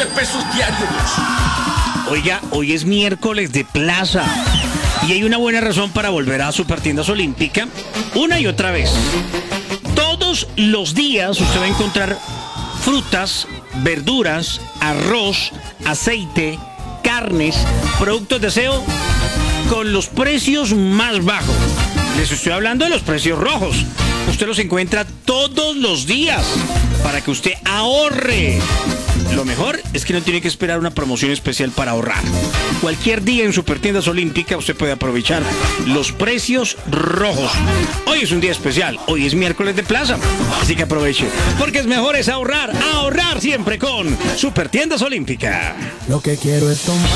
pesos diarios. Oiga, hoy es miércoles de plaza y hay una buena razón para volver a Supertiendas Olímpica una y otra vez. Todos los días usted va a encontrar frutas, verduras, arroz, aceite, carnes, productos de aseo con los precios más bajos. Les estoy hablando de los precios rojos. Usted los encuentra todos los días para que usted ahorre. Lo mejor es que no tiene que esperar una promoción especial para ahorrar. Cualquier día en Supertiendas Olímpica usted puede aprovechar los precios rojos. Hoy es un día especial, hoy es miércoles de plaza, así que aproveche, porque es mejor es ahorrar, ahorrar siempre con Supertiendas Olímpica. Lo que quiero es tomar.